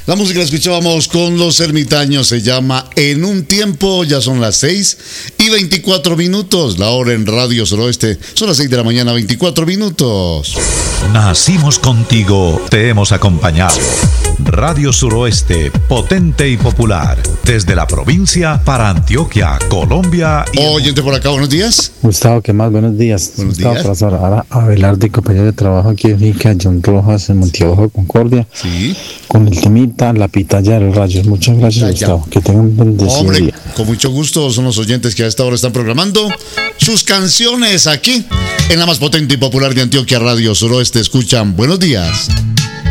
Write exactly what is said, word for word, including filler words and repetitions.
La música la escuchábamos con Los Ermitaños, se llama En un Tiempo, ya son las seis y veinticuatro minutos, la hora en Radio Suroeste, son las seis de la mañana, veinticuatro minutos. Nacimos contigo, te hemos acompañado. Radio Suroeste, potente y popular, desde la provincia para Antioquia, Colombia y... Oyente por acá, buenos días. Gustavo, ¿qué más? Buenos días. Buenos Gustavo, días. para saludar a Abelardo y compañero de trabajo aquí en Finca John Rojas, en Monteabajo, Concordia. Sí. Con el temita La Pitaya del Rayo. Muchas gracias, Pitaya. Gustavo. Que tengan un bendecido Hombre, día. con mucho gusto, son los oyentes que a esta hora están programando sus canciones aquí en la más potente y popular de Antioquia, Radio Suroeste. Escuchan, buenos días.